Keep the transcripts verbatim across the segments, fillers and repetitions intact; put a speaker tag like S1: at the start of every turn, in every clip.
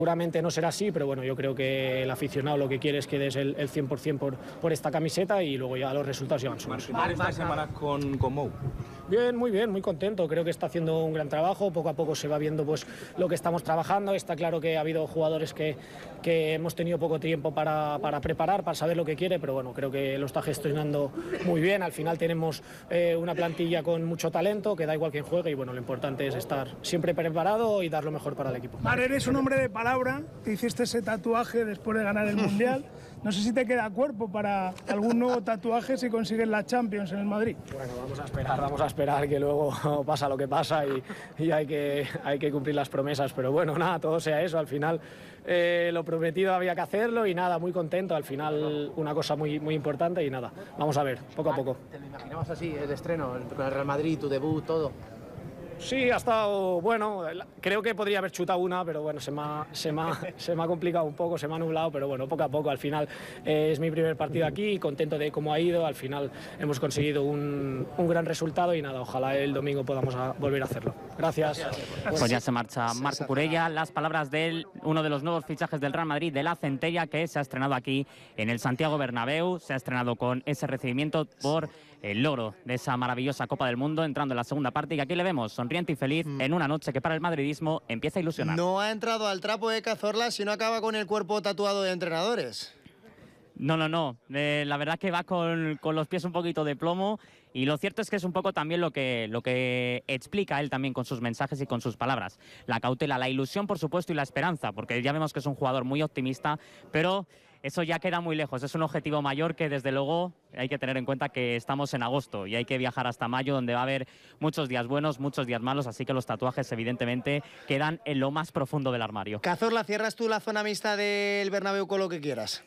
S1: Seguramente no será así, pero bueno, yo creo que el aficionado lo que quiere es que des el, el cien por cien por, por esta camiseta y luego ya los resultados llevan su
S2: Marcar esta semana con, con Mou.
S1: Bien, muy bien, muy contento. Creo que está haciendo un gran trabajo. Poco a poco se va viendo pues lo que estamos trabajando. Está claro que ha habido jugadores que, que hemos tenido poco tiempo para, para preparar, para saber lo que quiere, pero bueno, creo que lo está gestionando muy bien. Al final tenemos eh, una plantilla con mucho talento, que da igual quién juegue y bueno, lo importante es estar siempre preparado y dar lo mejor para el equipo.
S3: Mar, eres un hombre de palabra, te hiciste ese tatuaje después de ganar el Mundial. No sé si te queda cuerpo para algún nuevo tatuaje si consigues la Champions en el Madrid.
S1: Bueno, vamos a esperar, vamos a esperar que luego pasa lo que pasa y, y hay, que, hay que cumplir las promesas, pero bueno, nada, todo sea eso, al final eh, lo prometido había que hacerlo y nada, muy contento, al final una cosa muy, muy importante y nada, vamos a ver, poco a poco.
S4: ¿Te lo imaginabas así, el estreno con el Real Madrid, tu debut, todo?
S1: Sí, ha estado bueno, creo que podría haber chutado una, pero bueno, se me ha, se me ha, se me ha complicado un poco, se me ha nublado, pero bueno, poco a poco, al final eh, es mi primer partido aquí, contento de cómo ha ido, al final hemos conseguido un, un gran resultado y nada, ojalá el domingo podamos a, volver a hacerlo. Gracias.
S5: Pues ya se marcha Marco Curella, las palabras de él, uno de los nuevos fichajes del Real Madrid, de la Centella, que se ha estrenado aquí en el Santiago Bernabéu, se ha estrenado con ese recibimiento por el logro de esa maravillosa Copa del Mundo, entrando en la segunda parte y aquí le vemos sonriente y feliz mm. en una noche que para el madridismo empieza a ilusionar.
S6: No ha entrado al trapo de Cazorla si no acaba con el cuerpo tatuado de entrenadores.
S5: No, no, no. Eh, la verdad que va con, con los pies un poquito de plomo y lo cierto es que es un poco también lo que, lo que explica él también con sus mensajes y con sus palabras. La cautela, la ilusión, por supuesto, y la esperanza, porque ya vemos que es un jugador muy optimista, pero eso ya queda muy lejos. Es un objetivo mayor que, desde luego, hay que tener en cuenta que estamos en agosto y hay que viajar hasta mayo, donde va a haber muchos días buenos, muchos días malos, así que los tatuajes, evidentemente, quedan en lo más profundo del armario.
S6: Cazorla, cierras tú la zona mixta del Bernabéu con lo que quieras.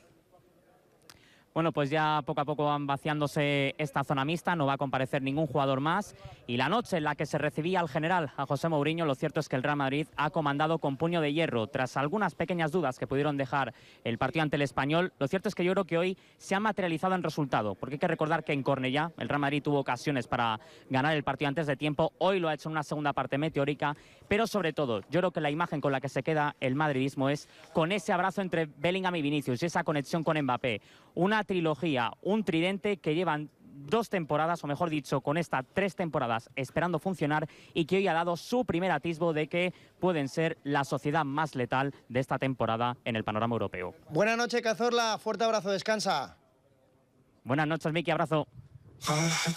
S5: Bueno, pues ya poco a poco van vaciándose esta zona mixta, no va a comparecer ningún jugador más y la noche en la que se recibía al general, a José Mourinho, lo cierto es que el Real Madrid ha comandado con puño de hierro. Tras algunas pequeñas dudas que pudieron dejar el partido ante el Español, lo cierto es que yo creo que hoy se ha materializado en resultado, porque hay que recordar que en Cornellá el Real Madrid tuvo ocasiones para ganar el partido antes de tiempo, hoy lo ha hecho en una segunda parte meteórica, pero sobre todo yo creo que la imagen con la que se queda el madridismo es con ese abrazo entre Bellingham y Vinicius y esa conexión con Mbappé. Una trilogía, un tridente que llevan dos temporadas, o mejor dicho, con esta tres temporadas esperando funcionar y que hoy ha dado su primer atisbo de que pueden ser la sociedad más letal de esta temporada en el panorama europeo.
S6: Buenas noches, Cazorla, fuerte abrazo, descansa.
S5: Buenas noches, Miki, abrazo.